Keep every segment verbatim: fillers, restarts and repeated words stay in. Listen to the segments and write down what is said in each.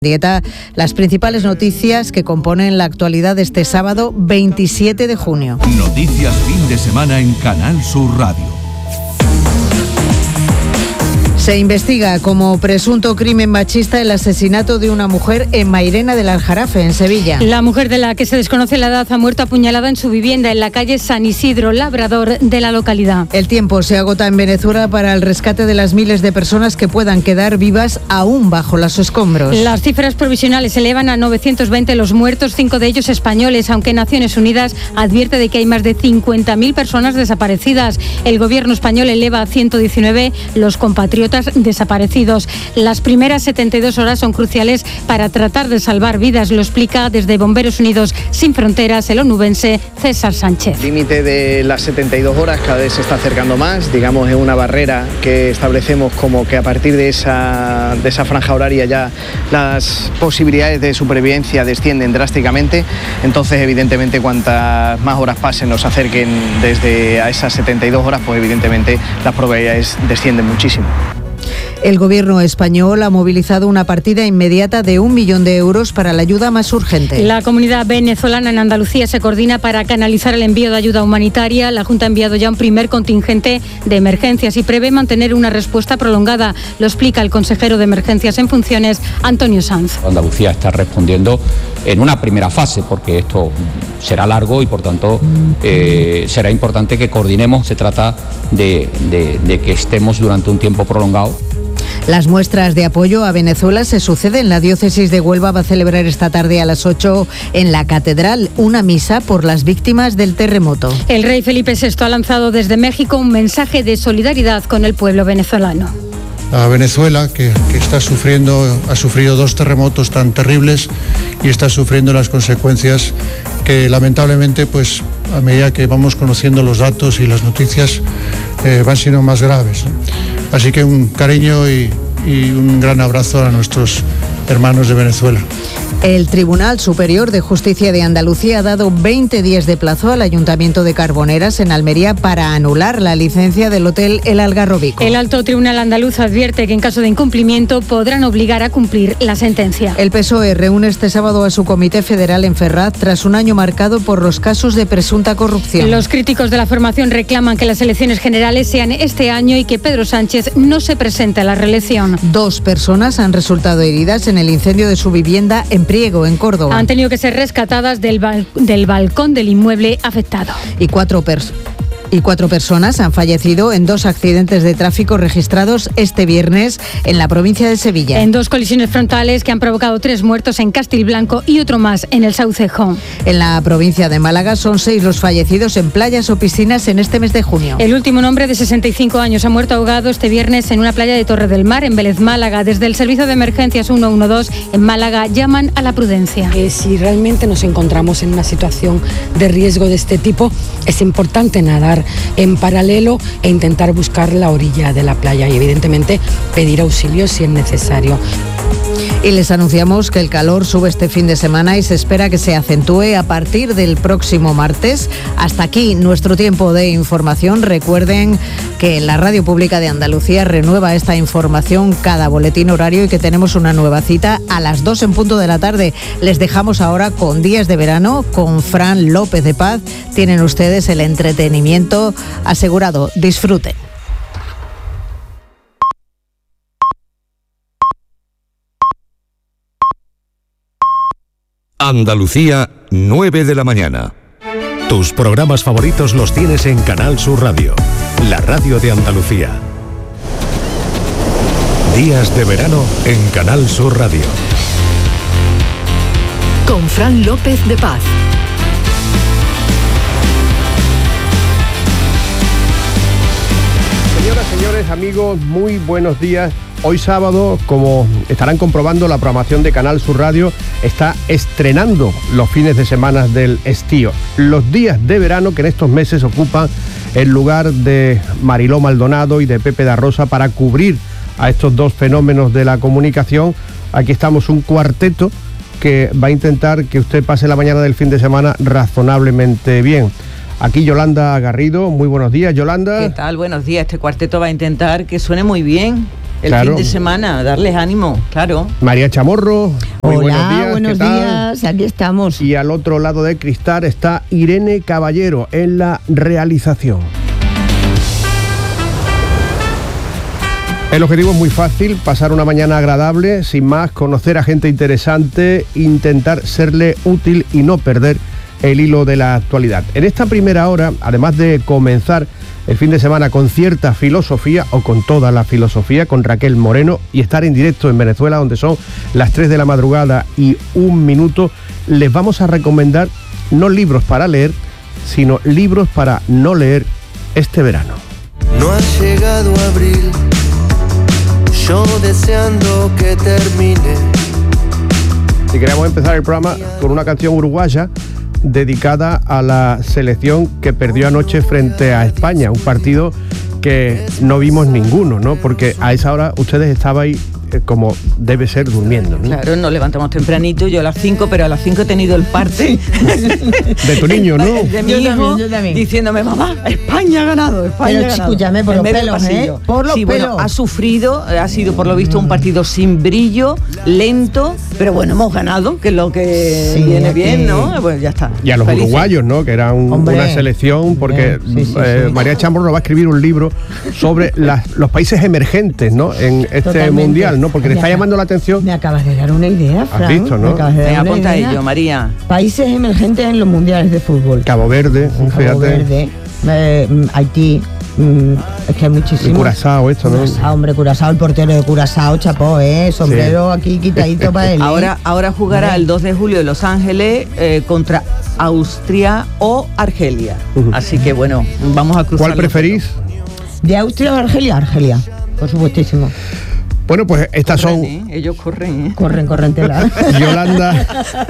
Dieta, las principales noticias que componen la actualidad de este sábado veintisiete de junio. Noticias fin de semana en Canal Sur Radio. Se investiga como presunto crimen machista el asesinato de una mujer en Mairena del Aljarafe, en Sevilla. La mujer, de la que se desconoce la edad, ha muerto apuñalada en su vivienda en la calle San Isidro, Labrador, de la localidad. El tiempo se agota en Venezuela para el rescate de las miles de personas que puedan quedar vivas aún bajo los escombros. Las cifras provisionales elevan a novecientos veinte los muertos, cinco de ellos españoles, aunque Naciones Unidas advierte de que hay más de cincuenta mil personas desaparecidas. El gobierno español eleva a ciento diecinueve los compatriotas desaparecidos. Las primeras setenta y dos horas son cruciales para tratar de salvar vidas, lo explica desde Bomberos Unidos Sin Fronteras el onubense César Sánchez. El límite de las setenta y dos horas cada vez se está acercando más, digamos, es una barrera que establecemos como que a partir de esa, de esa franja horaria ya las posibilidades de supervivencia descienden drásticamente, entonces evidentemente cuantas más horas pasen, nos acerquen desde a esas setenta y dos horas, pues evidentemente las probabilidades descienden muchísimo. El gobierno español ha movilizado una partida inmediata de un millón de euros para la ayuda más urgente. La comunidad venezolana en Andalucía se coordina para canalizar el envío de ayuda humanitaria. La Junta ha enviado ya un primer contingente de emergencias y prevé mantener una respuesta prolongada. Lo explica el consejero de Emergencias en funciones, Antonio Sanz. Andalucía está respondiendo en una primera fase, porque esto será largo y por tanto eh, será importante que coordinemos. Se trata de, de, de que estemos durante un tiempo prolongado. Las muestras de apoyo a Venezuela se suceden. La diócesis de Huelva va a celebrar esta tarde a las ocho en la catedral una misa por las víctimas del terremoto. El rey Felipe sexto ha lanzado desde México un mensaje de solidaridad con el pueblo venezolano. A Venezuela, que, que está sufriendo, ha sufrido dos terremotos tan terribles y está sufriendo las consecuencias que lamentablemente, pues a medida que vamos conociendo los datos y las noticias, eh, van siendo más graves, ¿no? Así que un cariño y, y un gran abrazo a nuestros hermanos de Venezuela. El Tribunal Superior de Justicia de Andalucía ha dado veinte días de plazo al Ayuntamiento de Carboneras, en Almería, para anular la licencia del hotel El Algarrobico. El Alto Tribunal andaluz advierte que en caso de incumplimiento podrán obligar a cumplir la sentencia. El P S O E reúne este sábado a su comité federal en Ferraz tras un año marcado por los casos de presunta corrupción. Los críticos de la formación reclaman que las elecciones generales sean este año y que Pedro Sánchez no se presente a la reelección. Dos personas han resultado heridas en el incendio de su vivienda en Priego, en Córdoba. Han tenido que ser rescatadas del, bal- del balcón del inmueble afectado. Y cuatro personas. Y cuatro personas han fallecido en dos accidentes de tráfico registrados este viernes en la provincia de Sevilla. En dos colisiones frontales que han provocado tres muertos en Castilblanco y otro más en el Saucejo. En la provincia de Málaga son seis los fallecidos en playas o piscinas en este mes de junio. El último, un hombre de sesenta y cinco años, ha muerto ahogado este viernes en una playa de Torre del Mar, en Vélez, Málaga. Desde el Servicio de Emergencias ciento doce en Málaga llaman a la prudencia. Eh, si realmente nos encontramos en una situación de riesgo de este tipo, es importante nadar en paralelo e intentar buscar la orilla de la playa y evidentemente pedir auxilio si es necesario. Y les anunciamos que el calor sube este fin de semana y se espera que se acentúe a partir del próximo martes. Hasta aquí nuestro tiempo de información. Recuerden que la Radio Pública de Andalucía renueva esta información cada boletín horario y que tenemos una nueva cita a las dos en punto de la tarde. Les dejamos ahora con Días de Verano, con Fran López de Paz. Tienen ustedes el entretenimiento asegurado. Disfruten. Andalucía, nueve de la mañana. Tus programas favoritos los tienes en Canal Sur Radio, la radio de Andalucía. Días de verano en Canal Sur Radio. Con Fran López de Paz. Señoras, señores, amigos, muy buenos días. Hoy sábado, como estarán comprobando, la programación de Canal Sur Radio está estrenando los fines de semana del estío. Los días de verano que en estos meses ocupan el lugar de Mariló Maldonado y de Pepe da Rosa para cubrir a estos dos fenómenos de la comunicación. Aquí estamos un cuarteto que va a intentar que usted pase la mañana del fin de semana razonablemente bien. Aquí Yolanda Garrido, muy buenos días, Yolanda. ¿Qué tal? Buenos días. Este cuarteto va a intentar que suene muy bien. el claro. fin de semana, darles ánimo, claro. María Chamorro, muy Hola, buenos días. buenos ¿qué tal? días, aquí estamos. Y al otro lado del cristal está Irene Caballero en la realización. El objetivo es muy fácil, pasar una mañana agradable, sin más, conocer a gente interesante, intentar serle útil y no perder el hilo de la actualidad. En esta primera hora, además de comenzar el fin de semana con cierta filosofía, o con toda la filosofía, con Raquel Moreno, y estar en directo en Venezuela, donde son las tres de la madrugada y un minuto, les vamos a recomendar no libros para leer, sino libros para no leer este verano. No ha llegado abril, yo deseando que termine. Y queremos empezar el programa con una canción uruguaya dedicada a la selección que perdió anoche frente a España, un partido que no vimos ninguno, ¿no? Porque a esa hora ustedes estabais eh, como debe ser durmiendo, ¿no? Claro, nos levantamos tempranito, yo a las cinco, pero a las cinco he tenido el parte de tu niño, ¿no? De mi yo hijo, también, yo también. diciéndome, mamá, España ha ganado, España Pero ha ganado. escúchame, por En los medio del pelos, pasillo. ¿eh? Por los sí, pelos. Bueno, ha sufrido, ha sido por lo visto un partido sin brillo, lento, pero bueno, hemos ganado, que es lo que Sí, viene aquí. bien, ¿no? Pues ya está. Y a los Felices. uruguayos, ¿no? Que era un- Hombre, una selección, porque sí, sí, eh, sí. María Chamorro va a escribir un libro sobre las- los países emergentes, ¿no? En este Totalmente. mundial, ¿no? Porque le está Ya. llamando la atención. Me acabas de dar una idea, Fran. visto, ¿no? Me acabas de dar Venga, una apunta a idea. ello, María. Países emergentes en los mundiales de fútbol. Cabo Verde, fíjate. Cabo Verde, eh, mm, Haití, mm, es que hay Y muchísimos. Curazao, esto, ¿no? Curazao, hombre, Curazao, el portero de Curazao, chapó, ¿eh? Sombrero aquí quitadito para él. ¿eh? Ahora, ahora jugará el dos de julio en Los Ángeles eh, contra Austria o Argelia. Ujú. Así que bueno, vamos a cruzar. ¿Cuál preferís? ¿De Austria o Argelia? Argelia, por supuestísimo. Bueno, pues estas son Corren, ¿eh? Ellos corren, ¿eh? Corren, corren tela. Yolanda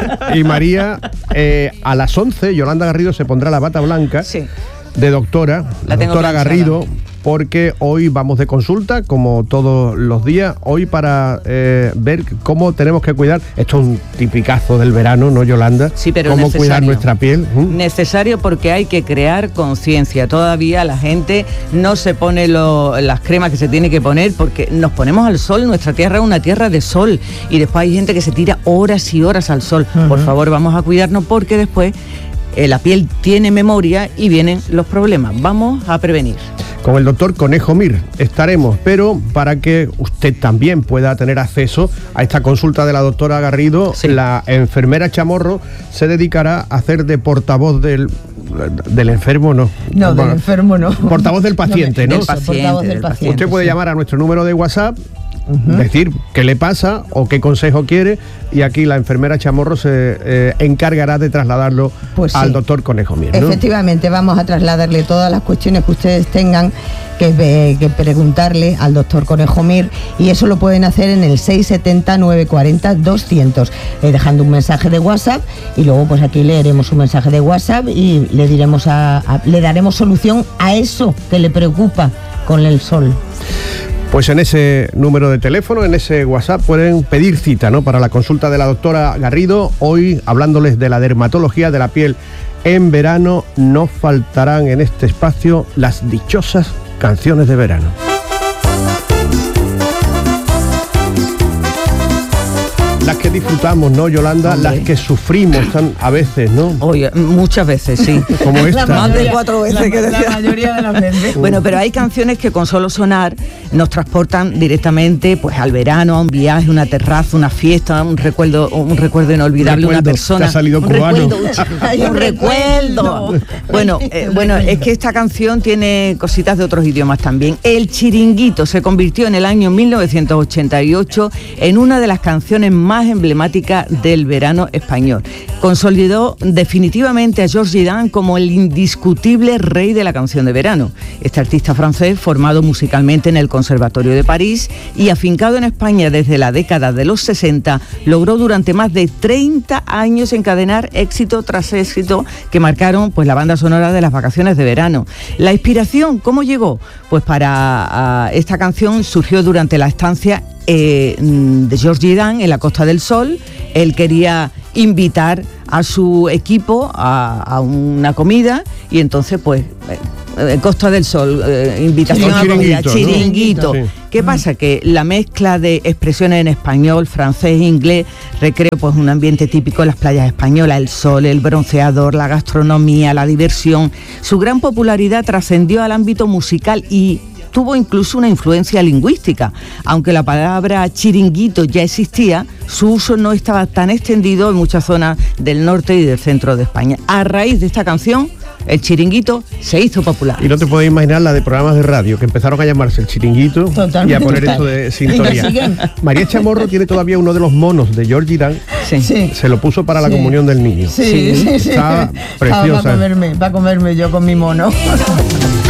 y María. Eh, a las once, Yolanda Garrido se pondrá la bata blanca Sí. de doctora, la La tengo doctora planchada. Garrido, porque hoy vamos de consulta, como todos los días, hoy para eh, ver cómo tenemos que cuidar, esto es un tipicazo del verano, ¿no, Yolanda? Sí, pero cómo necesario. cuidar nuestra piel. ¿Mm? Necesario porque hay que crear conciencia. Todavía la gente no se pone lo- las cremas que se tiene que poner porque nos ponemos al sol. Nuestra tierra es una tierra de sol y después hay gente que se tira horas y horas al sol. Ujú. Por favor, vamos a cuidarnos porque después eh, la piel tiene memoria y vienen los problemas. Vamos a prevenir. Con el doctor Conejo Mir estaremos, pero para que usted también pueda tener acceso a esta consulta de la doctora Garrido, Sí. la enfermera Chamorro se dedicará a hacer de portavoz del, del enfermo, ¿no? No, del Bueno, enfermo no. portavoz del paciente, ¿no? Del paciente, Portavoz del del paciente. Usted puede sí. llamar a nuestro número de WhatsApp, decir qué le pasa o qué consejo quiere, y aquí la enfermera Chamorro se eh, encargará de trasladarlo Pues al sí. doctor Conejo Mir, ¿no? Efectivamente, vamos a trasladarle todas las cuestiones que ustedes tengan que, ve- que preguntarle al doctor Conejo Mir, y eso lo pueden hacer en el seis siete cero, nueve cuatro cero, doscientos, eh, dejando un mensaje de WhatsApp, y luego pues aquí leeremos un mensaje de WhatsApp y le diremos a, a- le daremos solución a eso que le preocupa con el sol. Pues en ese número de teléfono, en ese WhatsApp, pueden pedir cita, ¿no? Para la consulta de la doctora Garrido. Hoy, hablándoles de la dermatología de la piel en verano, no faltarán en este espacio las dichosas canciones de verano. Las que disfrutamos, ¿no, Yolanda? Hombre. Las que sufrimos tan a veces, ¿no? Oye, muchas veces, sí. Como esta. Más de cuatro veces la, que decía. la mayoría de las veces. Bueno, pero hay canciones que con solo sonar nos transportan directamente pues al verano, a un viaje, una terraza, una fiesta, un recuerdo, un recuerdo inolvidable, Recuerdo, una persona. te ha salido un cubano. recuerdo, Hay un un recuerdo. recuerdo. Bueno, eh, bueno, es que esta canción tiene cositas de otros idiomas también. El Chiringuito se convirtió en el año mil novecientos ochenta y ocho en una de las canciones más emblemáticas del verano español. Consolidó definitivamente a Georges Dan como el indiscutible rey de la canción de verano. Este artista francés, formado musicalmente en el Conservatorio de París y afincado en España desde la década de los sesenta, logró durante más de treinta años encadenar éxito tras éxito que marcaron pues la banda sonora de las vacaciones de verano. La inspiración, ¿cómo llegó? Pues para uh, esta canción surgió durante la estancia eh, de Georges Dan en la Costa del Sol. Él quería invitar a su equipo a, a una comida y entonces pues eh, Costa del Sol, eh, invitación a comida, chiringuito, chiringuito. ¿no? Sí. ¿Qué pasa? Que la mezcla de expresiones en español, francés e inglés recrea pues un ambiente típico de las playas españolas, el sol, el bronceador, la gastronomía, la diversión. Su gran popularidad trascendió al ámbito musical y tuvo incluso una influencia lingüística. Aunque la palabra chiringuito ya existía, su uso no estaba tan extendido en muchas zonas del norte y del centro de España. A raíz de esta canción, el chiringuito se hizo popular. Y no te puedes imaginar la de programas de radio que empezaron a llamarse el chiringuito. Totalmente. Y a poner esto de sintonía. María Chamorro tiene todavía uno de los monos de George Irán. Sí. Sí. Se lo puso para la Sí. comunión del niño. Sí, sí, sí. Está preciosa. Para comerme, para comerme yo con mi mono.